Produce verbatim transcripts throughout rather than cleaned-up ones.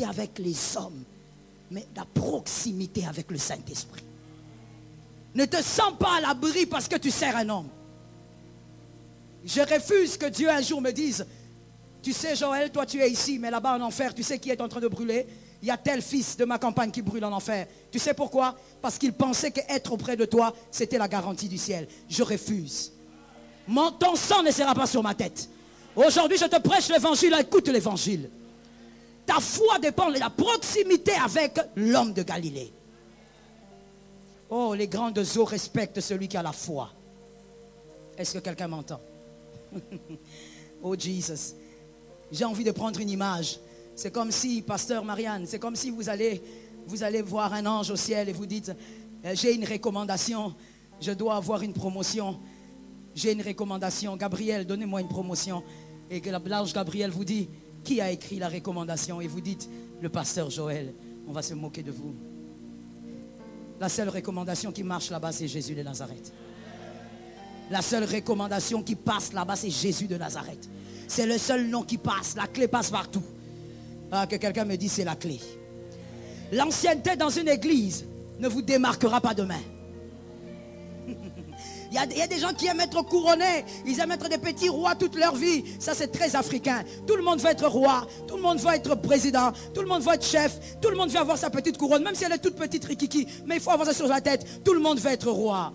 avec les hommes, mais la proximité avec le Saint-Esprit. Ne te sens pas à l'abri parce que tu sers un homme. Je refuse que Dieu un jour me dise, tu sais Joël, toi tu es ici, mais là-bas en enfer, tu sais qui est en train de brûler? Il y a tel fils de ma campagne qui brûle en enfer. Tu sais pourquoi? Parce qu'il pensait qu'être auprès de toi, c'était la garantie du ciel. Je refuse. Mon, ton sang ne sera pas sur ma tête. Aujourd'hui, je te prêche l'évangile, écoute l'évangile. Ta foi dépend de la proximité avec l'homme de Galilée. Oh, les grandes eaux respectent celui qui a la foi. Est-ce que quelqu'un m'entend? Oh, Jesus. J'ai envie de prendre une image. C'est comme si, pasteur Marianne, c'est comme si vous allez, vous allez voir un ange au ciel et vous dites, j'ai une recommandation, je dois avoir une promotion. J'ai une recommandation. Gabriel, donnez-moi une promotion. Et que l'ange Gabriel vous dit, qui a écrit la recommandation? Et vous dites, le pasteur Joël. On va se moquer de vous. La seule recommandation qui marche là-bas, c'est Jésus de Nazareth. La seule recommandation qui passe là-bas, c'est Jésus de Nazareth. C'est le seul nom qui passe. La clé passe partout. Ah, que quelqu'un me dise, c'est la clé. L'ancienneté dans une église ne vous démarquera pas demain. Il y, a, il y a des gens qui aiment être couronnés. Ils aiment être des petits rois toute leur vie. Ça, c'est très africain. Tout le monde veut être roi. Tout le monde veut être président. Tout le monde veut être chef. Tout le monde veut avoir sa petite couronne. Même si elle est toute petite, rikiki. Mais il faut avoir ça sur la tête. Tout le monde veut être roi.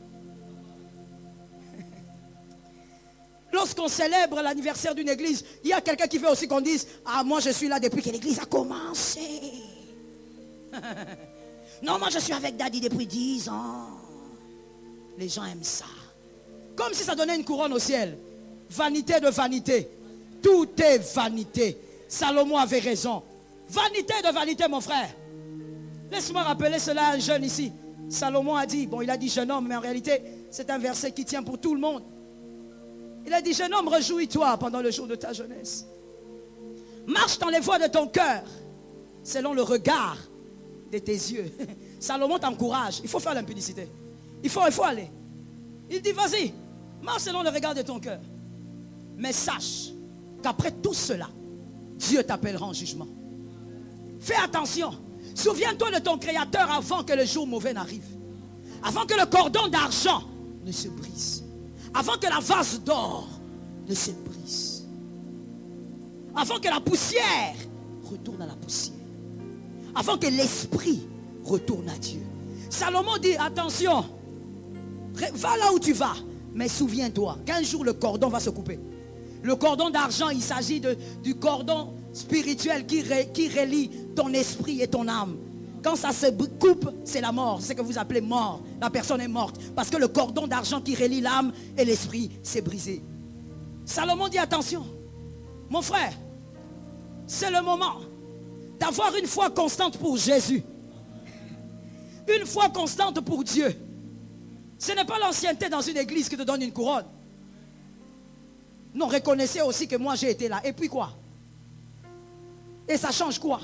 Lorsqu'on célèbre l'anniversaire d'une église, il y a quelqu'un qui veut aussi qu'on dise, ah, moi je suis là depuis que l'église a commencé. Non, moi je suis avec Daddy depuis dix ans. Les gens aiment ça. Comme si ça donnait une couronne au ciel. Vanité de vanité. Tout est vanité. Salomon avait raison. Vanité de vanité, mon frère. Laisse-moi rappeler cela à un jeune ici. Salomon a dit, bon, il a dit jeune homme, mais en réalité, c'est un verset qui tient pour tout le monde. Il a dit, jeune homme, réjouis-toi pendant le jour de ta jeunesse. Marche dans les voies de ton cœur, selon le regard de tes yeux. Salomon t'encourage. Il faut faire l'impudicité. Il faut, il faut aller. Il dit, vas-y, marche selon le regard de ton cœur. Mais sache qu'après tout cela, Dieu t'appellera en jugement. Fais attention. Souviens-toi de ton Créateur avant que le jour mauvais n'arrive. Avant que le cordon d'argent ne se brise. Avant que la vase d'or ne se brise. Avant que la poussière retourne à la poussière. Avant que l'esprit retourne à Dieu. Salomon dit, attention, va là où tu vas, mais souviens-toi qu'un jour le cordon va se couper. Le cordon d'argent, il s'agit de, du cordon spirituel qui, ré, qui relie ton esprit et ton âme. Quand ça se coupe, c'est la mort. C'est ce que vous appelez mort. La personne est morte. Parce que le cordon d'argent qui relie l'âme et l'esprit s'est brisé. Salomon dit, attention, mon frère, c'est le moment d'avoir une foi constante pour Jésus. Une foi constante pour Dieu. Ce n'est pas l'ancienneté dans une église qui te donne une couronne. Non, reconnaissez aussi que moi j'ai été là. Et puis quoi? Et ça change quoi?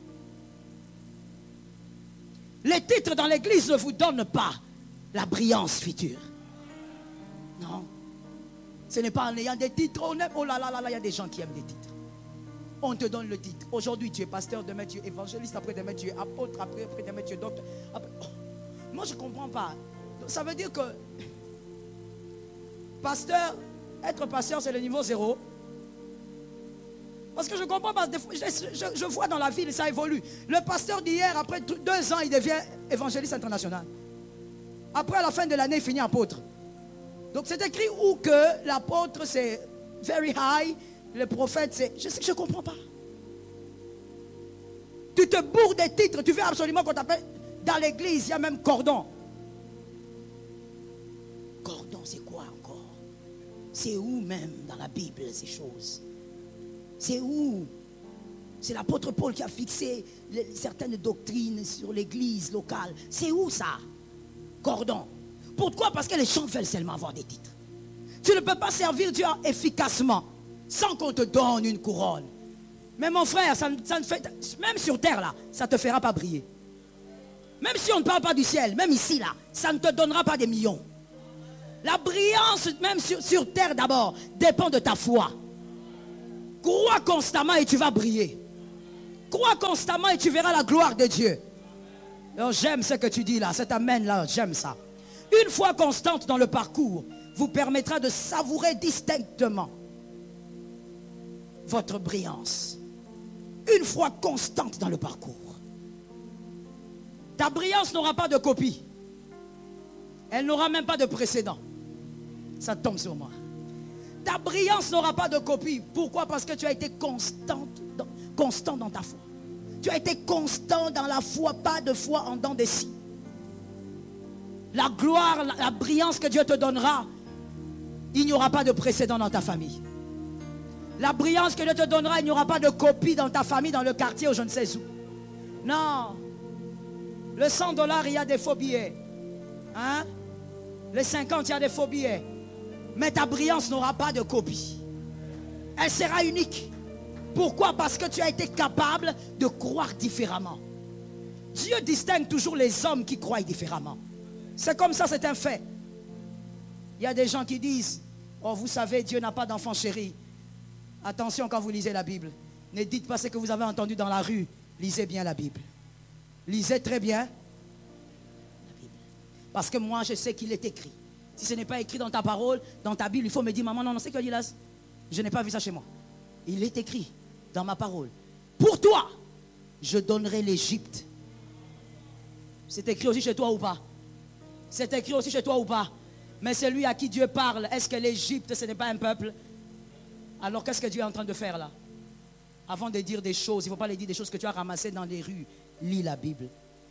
Les titres dans l'église ne vous donnent pas la brillance future. Non. Ce n'est pas en ayant des titres. On aime, oh là là là là, il y a des gens qui aiment des titres. On te donne le titre. Aujourd'hui tu es pasteur, demain tu es évangéliste, après demain tu es apôtre, après, après demain tu es docteur. Après, oh, moi je ne comprends pas. Ça veut dire que pasteur, être pasteur c'est le niveau zéro. Parce que je ne comprends pas. Je, je, je vois dans la ville, ça évolue. Le pasteur d'hier, après deux ans, il devient évangéliste international. Après, à la fin de l'année, il finit apôtre. Donc, c'est écrit où que l'apôtre, c'est very high. Le prophète, c'est... Je sais que je ne comprends pas. Tu te bourres des titres. Tu veux absolument qu'on t'appelle... Dans l'église, il y a même cordon. Cordon, c'est quoi encore? C'est où même dans la Bible, ces choses? C'est où? C'est l'apôtre Paul qui a fixé les, certaines doctrines sur l'église locale. C'est où ça? Cordon. Pourquoi? Parce que les gens veulent seulement avoir des titres. Tu ne peux pas servir Dieu efficacement sans qu'on te donne une couronne. Mais mon frère, ça, ça ne fait, même sur terre là, ça ne te fera pas briller. Même si on ne parle pas du ciel, même ici là, ça ne te donnera pas des millions. La brillance, même sur, sur terre d'abord, dépend de ta foi. Crois constamment et tu vas briller. Crois constamment et tu verras la gloire de Dieu. Alors, j'aime ce que tu dis là, cet amen là, j'aime ça. Une foi constante dans le parcours vous permettra de savourer distinctement votre brillance. Une foi constante dans le parcours. Ta brillance n'aura pas de copie. Elle n'aura même pas de précédent. Ça tombe sur moi. Ta brillance n'aura pas de copie. Pourquoi? Parce que tu as été constante dans, constant dans ta foi. Tu as été constant dans la foi, pas de foi en dents des scies. La gloire, la, la brillance que Dieu te donnera, il n'y aura pas de précédent dans ta famille. La brillance que Dieu te donnera, il n'y aura pas de copie dans ta famille, dans le quartier ou je ne sais où. Non. Le cent dollars, il y a des faux billets. Hein? Les cinquante, il y a des faux billets. Mais ta brillance n'aura pas de copie. Elle sera unique. Pourquoi? Parce que tu as été capable de croire différemment. Dieu distingue toujours les hommes qui croient différemment. C'est comme ça, c'est un fait. Il y a des gens qui disent, oh vous savez, Dieu n'a pas d'enfant chéri. Attention quand vous lisez la Bible. Ne dites pas ce que vous avez entendu dans la rue. Lisez bien la Bible. Lisez très bien la Bible. Parce que moi, je sais qu'il est écrit. Si ce n'est pas écrit dans ta parole, dans ta Bible, il faut me dire, maman, non, non, c'est quoi dit là? Je n'ai pas vu ça chez moi. Il est écrit dans ma parole. Pour toi, je donnerai l'Égypte. C'est écrit aussi chez toi ou pas? C'est écrit aussi chez toi ou pas? Mais celui à qui Dieu parle, est-ce que l'Égypte, ce n'est pas un peuple? Alors qu'est-ce que Dieu est en train de faire là? Avant de dire des choses, il ne faut pas les dire des choses que tu as ramassées dans les rues. Lis la Bible.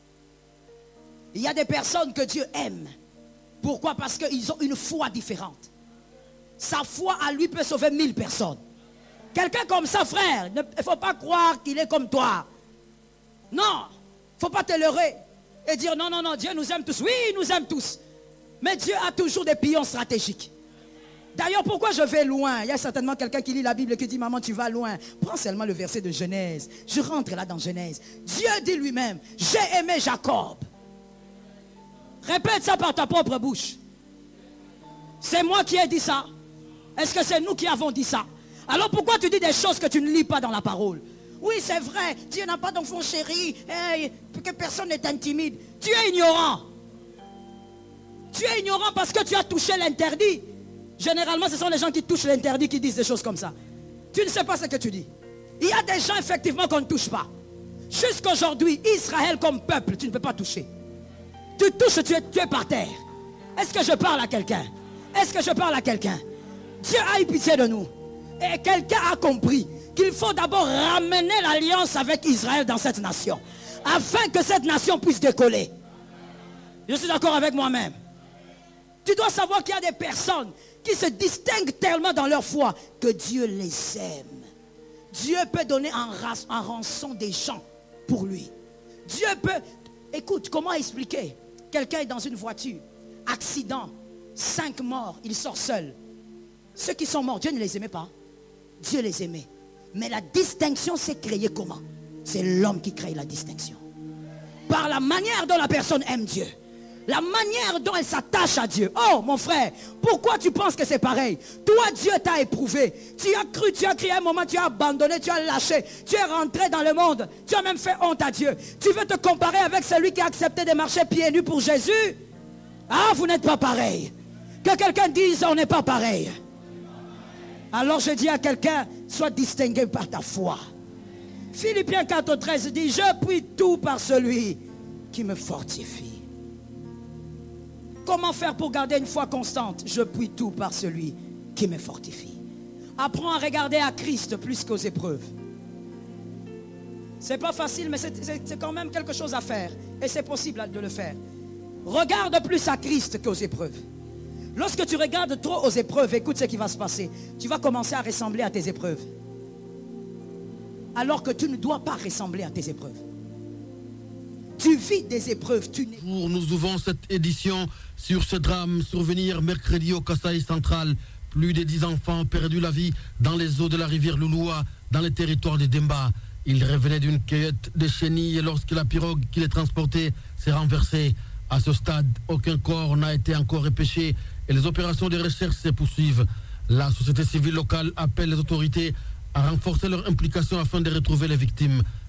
Il y a des personnes que Dieu aime. Pourquoi? Parce qu'ils ont une foi différente. Sa foi à lui peut sauver mille personnes. Quelqu'un comme ça, frère, il ne faut pas croire qu'il est comme toi. Non, il ne faut pas te leurrer et dire non, non, non, Dieu nous aime tous. Oui, il nous aime tous. Mais Dieu a toujours des pions stratégiques. D'ailleurs, pourquoi je vais loin? Il y a certainement quelqu'un qui lit la Bible et qui dit, maman, tu vas loin. Prends seulement le verset de Genèse. Je rentre là dans Genèse. Dieu dit lui-même, j'ai aimé Jacob. Répète ça par ta propre bouche. C'est moi qui ai dit ça. Est-ce que c'est nous qui avons dit ça? Alors pourquoi tu dis des choses que tu ne lis pas dans la parole? Oui, c'est vrai. Dieu n'a pas d'enfant chéri. Hey, que personne n'est intimide. Tu es ignorant. Tu es ignorant parce que tu as touché l'interdit. Généralement, ce sont les gens qui touchent l'interdit qui disent des choses comme ça. Tu ne sais pas ce que tu dis. Il y a des gens, effectivement, qu'on ne touche pas. Jusqu'aujourd'hui, Israël comme peuple, tu ne peux pas toucher. Tu touches, tu es, tu es par terre. Est-ce que je parle à quelqu'un? Est-ce que je parle à quelqu'un? Dieu a eu pitié de nous. Et quelqu'un a compris qu'il faut d'abord ramener l'alliance avec Israël dans cette nation. Afin que cette nation puisse décoller. Je suis d'accord avec moi-même. Tu dois savoir qu'il y a des personnes qui se distinguent tellement dans leur foi que Dieu les aime. Dieu peut donner en, race, en rançon des gens pour lui. Dieu peut... Écoute, comment expliquer? Quelqu'un est dans une voiture, accident, cinq morts, il sort seul. Ceux qui sont morts, Dieu ne les aimait pas. Dieu les aimait. Mais la distinction s'est créée comment? C'est l'homme qui crée la distinction. Par la manière dont la personne aime Dieu. La manière dont elle s'attache à Dieu. Oh mon frère, pourquoi tu penses que c'est pareil? Toi, Dieu t'a éprouvé. Tu as cru, tu as crié un moment, tu as abandonné, tu as lâché. Tu es rentré dans le monde. Tu as même fait honte à Dieu. Tu veux te comparer avec celui qui a accepté de marcher pieds nus pour Jésus? Ah, vous n'êtes pas pareil. Que quelqu'un dise, on n'est pas pareil. Alors je dis à quelqu'un, sois distingué par ta foi. Philippiens quatre treize dit, je puis tout par celui qui me fortifie. Comment faire pour garder une foi constante? Je puis tout par celui qui me fortifie. Apprends à regarder à Christ plus qu'aux épreuves. C'est pas facile, mais c'est quand même quelque chose à faire. Et c'est possible de le faire. Regarde plus à Christ qu'aux épreuves. Lorsque tu regardes trop aux épreuves, écoute ce qui va se passer. Tu vas commencer à ressembler à tes épreuves. Alors que tu ne dois pas ressembler à tes épreuves. Tu vis des épreuves. Tu Nous ouvrons cette édition sur ce drame survenir mercredi au Kasaï central. Plus de dix enfants ont perdu la vie dans les eaux de la rivière Louloua, dans les territoires de Demba. Ils revenaient d'une cueillette de chenilles lorsque la pirogue qui les transportait s'est renversée. À ce stade, aucun corps n'a été encore repêché et les opérations de recherche se poursuivent. La société civile locale appelle les autorités à renforcer leur implication afin de retrouver les victimes.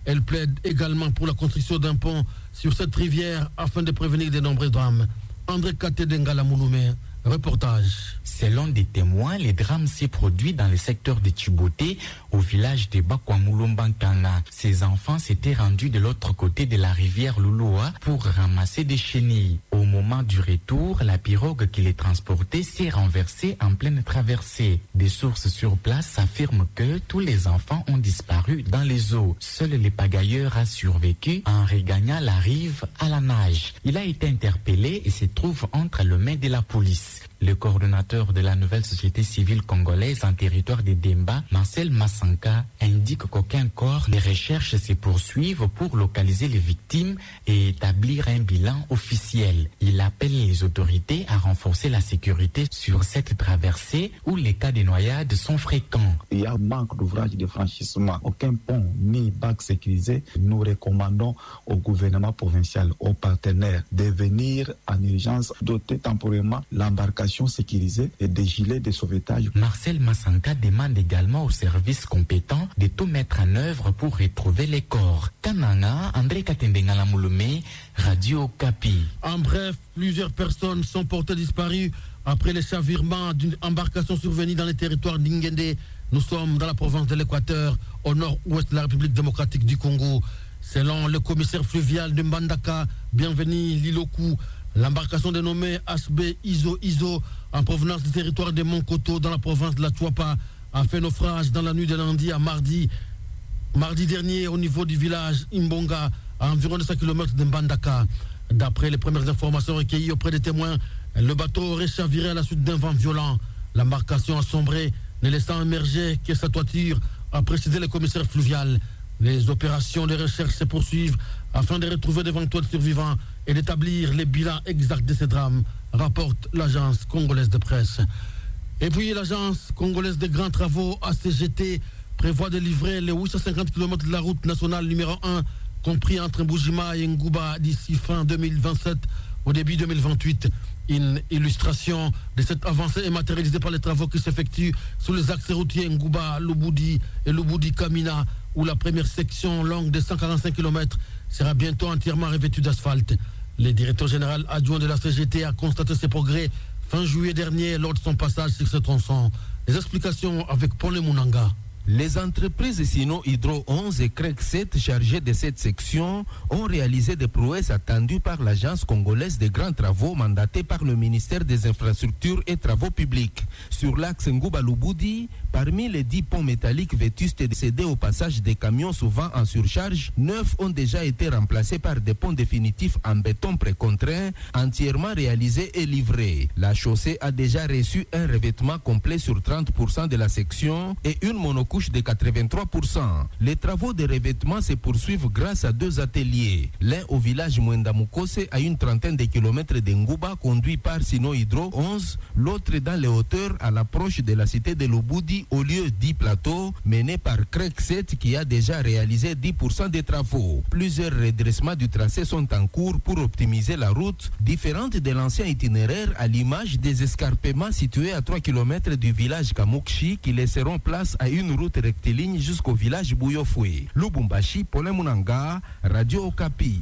Elle plaide également pour la construction d'un pont sur cette rivière afin de prévenir de nombreux drames. André Katedengala Mouloumé, reportage. Selon des témoins, les drames s'est produit dans le secteur de Tchiboté, au village de Bakwamulumbankanga. Ces enfants s'étaient rendus de l'autre côté de la rivière Louloua pour ramasser des chenilles. Au moment du retour, la pirogue qui les transportait s'est renversée en pleine traversée. Des sources sur place affirment que tous les enfants ont disparu dans les eaux. Seul le pagailleur a survécu en regagnant la rive à la nage. Il a été interpellé et se trouve entre les mains de la police. Le coordonnateur de la nouvelle société civile congolaise en territoire de Demba, Marcel Massanka, indique qu'aucun corps, les recherches se poursuivent pour localiser les victimes et établir un bilan officiel. Il appelle les autorités à renforcer la sécurité sur cette traversée où les cas de noyade sont fréquents. Il y a un manque d'ouvrage de franchissement, aucun pont ni bac sécurisé. Nous recommandons au gouvernement provincial, aux partenaires, de venir en urgence doter temporairement l'embarcation sécurisée et des gilets de sauvetage. Marcel Massanka demande également aux services compétents de tout mettre en œuvre pour retrouver les corps. Kananga, André Katendengala Mouloumé, Radio Okapi. En bref, plusieurs personnes sont portées disparues après le chavirement d'une embarcation survenue dans les territoires d'Ingende. Nous sommes dans la province de l'Équateur, au nord-ouest de la République démocratique du Congo. Selon le commissaire fluvial de Mbandaka, Bienvenu Lilokou, l'embarcation dénommée H B Iso Iso, en provenance du territoire de Monkoto dans la province de la Chuapa, a fait naufrage dans la nuit de lundi à mardi, mardi dernier au niveau du village Imbonga, à environ deux cents kilomètres de Mbandaka. D'après les premières informations recueillies auprès des témoins, le bateau aurait chaviré à la suite d'un vent violent. L'embarcation a sombré, ne laissant émerger que sa toiture, a précisé le commissaire fluvial. Les opérations de recherche se poursuivent afin de retrouver d'éventuels survivants et d'établir les bilans exacts de ces drames, rapporte l'agence congolaise de presse. Et puis l'agence congolaise de grands travaux A C G T prévoit de livrer les huit cent cinquante kilomètres de la route nationale numéro un, compris entre Mbujima et Ngouba, d'ici fin deux mille vingt-sept au début deux mille vingt-huit. Une illustration de cette avancée est matérialisée par les travaux qui s'effectuent sur les axes routiers Ngouba, Lubudi et Lubudi-Kamina, où la première section longue de cent quarante-cinq kilomètres sera bientôt entièrement revêtue d'asphalte. Le directeur général adjoint de la C G T a constaté ces progrès fin juillet dernier lors de son passage sur ce tronçon. Les explications avec Paul Mounanga. Les entreprises Sino Hydro onze et Crec sept chargées de cette section ont réalisé des prouesses attendues par l'agence congolaise des grands travaux mandatée par le ministère des Infrastructures et Travaux Publics. Sur l'axe Ngouba-Lubudi, parmi les dix ponts métalliques vétustes décédés au passage des camions souvent en surcharge, neuf ont déjà été remplacés par des ponts définitifs en béton précontraint, entièrement réalisés et livrés. La chaussée a déjà reçu un revêtement complet sur trente pour cent de la section et une monocouche de quatre-vingt-trois pour cent. Les travaux de revêtement se poursuivent grâce à deux ateliers. L'un au village Mwendamukose à une trentaine de kilomètres de Ngouba, conduit par Sino Hydro onze, l'autre dans les hauteurs à l'approche de la cité de Lubudi au lieu dix plateaux, mené par Crec sept qui a déjà réalisé dix pour cent des travaux. Plusieurs redressements du tracé sont en cours pour optimiser la route, différente de l'ancien itinéraire, à l'image des escarpements situés à trois kilomètres du village Kamukshi qui laisseront place à une route rectiligne jusqu'au village Bouyofoué. Lubumbashi, Paulin Mounanga, Radio Okapi.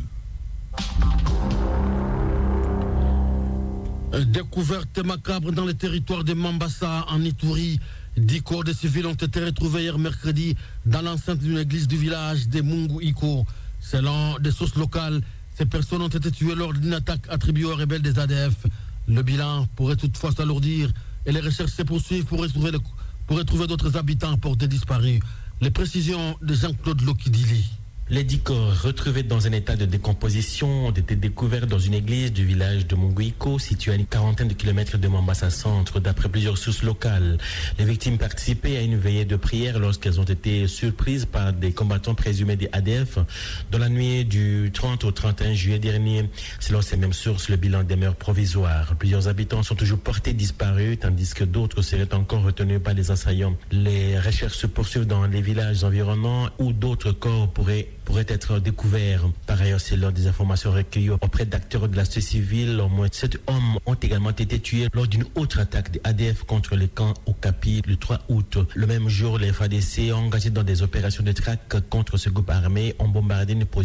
Découverte macabre dans le territoire de Mambasa, en Ituri. Dix corps de civils ont été retrouvés hier mercredi dans l'enceinte d'une église du village de Mungu-Iko. Selon des sources locales, ces personnes ont été tuées lors d'une attaque attribuée aux rebelles des A D F. Le bilan pourrait toutefois s'alourdir et les recherches se poursuivent pour retrouver, le, pour retrouver d'autres habitants portés disparus. Les précisions de Jean-Claude Lokidili. Les dix corps retrouvés dans un état de décomposition ont été découverts dans une église du village de Munguiko, situé à une quarantaine de kilomètres de Mombasa Centre, d'après plusieurs sources locales. Les victimes participaient à une veillée de prière lorsqu'elles ont été surprises par des combattants présumés des A D F dans la nuit du trente au trente et un juillet dernier. Selon ces mêmes sources, le bilan demeure provisoire. Plusieurs habitants sont toujours portés disparus, tandis que d'autres seraient encore retenus par les assaillants. Les recherches se poursuivent dans les villages environnants où d'autres corps pourraient pourraient être découverts. Par ailleurs, c'est lors des informations recueillies auprès d'acteurs de la société civile, au moins sept hommes ont également été tués lors d'une autre attaque des A D F contre le camp Okapi le trois août. Le même jour, les F A D C engagés dans des opérations de traque contre ce groupe armé ont bombardé une position